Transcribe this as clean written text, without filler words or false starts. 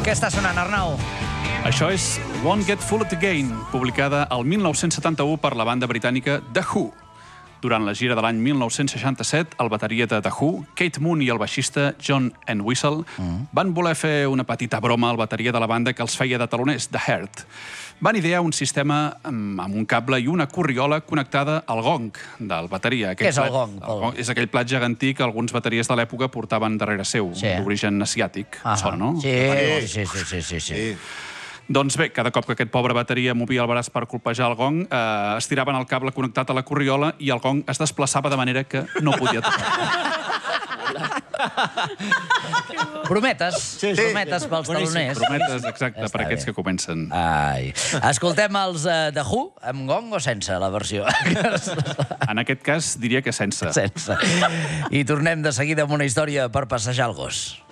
Què està sonant, Arnau? Això és Won't Get Fooled Again, publicada el 1971 per la banda britànica The Who. Durant la gira de l'any 1967, el bateria de The Who, Keith Moon i el baixista John Entwistle van voler fer una petita broma al bateria de la banda que els feia de taloners, The Heart. Van idear un sistema amb un cable i una corriola connectada al gong del bateria. Què és el gong, Pol? És aquell plat gegantí que alguns bateries de l'època portaven darrere seu, d'origen asiàtic. Sona, no? Sí. Doncs bé, cada cop que aquest pobre bateria movia el braç per colpejar el gong, estiraven el cable connectat a la corriola i el gong es desplaçava de manera que no podia tocar. Brometes pels taloners. Brometes, exacte, per aquests que comencen. Ai. Escoltem els The Who, amb gong o sense, la versió? En aquest cas, diria que sense. Sense. I tornem de seguida amb una història per passejar el gos.